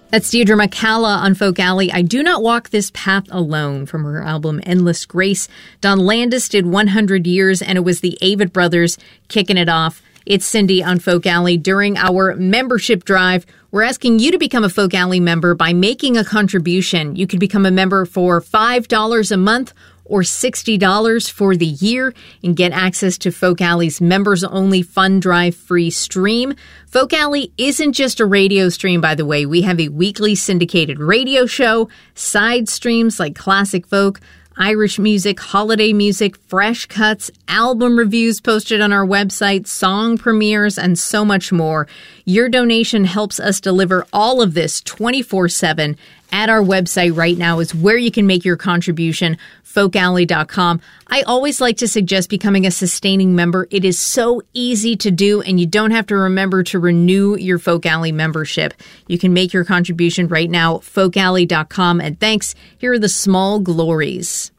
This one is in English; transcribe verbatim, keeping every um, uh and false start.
That's Deirdre McCalla on Folk Alley. I Do Not Walk This Path Alone from her album Endless Grace. Don Landis did one hundred years, and it was the Avett Brothers kicking it off. It's Cindy on Folk Alley. During our membership drive, we're asking you to become a Folk Alley member by making a contribution. You can become a member for five dollars a month or sixty dollars for the year and get access to Folk Alley's members-only fund drive free stream. Folk Alley isn't just a radio stream, by the way. We have a weekly syndicated radio show, side streams like classic folk, Irish music, holiday music, fresh cuts, album reviews posted on our website, song premieres, and so much more. Your donation helps us deliver all of this twenty-four seven. At our website right now is where you can make your contribution, folk alley dot com. I always like to suggest becoming a sustaining member. It is so easy to do, and you don't have to remember to renew your Folk Alley membership. You can make your contribution right now, folk alley dot com. And thanks. Here are the Small Glories.